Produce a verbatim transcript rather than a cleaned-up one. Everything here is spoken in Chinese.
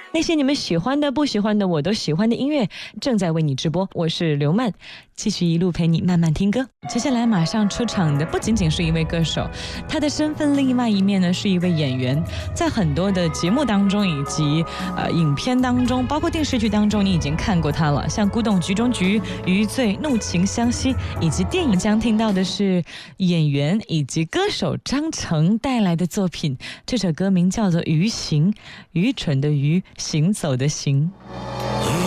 那些你们喜欢的不喜欢的我都喜欢的音乐正在为你直播，我是刘曼，继续一路陪你慢慢听歌。接下来马上出场的不仅仅是一位歌手，他的身份另外一面呢是一位演员，在很多的节目当中以及呃影片当中，包括电视剧当中你已经看过他了，像《古董局中局》、《余罪》、《怒晴湘西》，以及电影将听到的是演员以及歌手张成带来的作品，这首歌名叫做《余行》，愚蠢的愚，行走的行。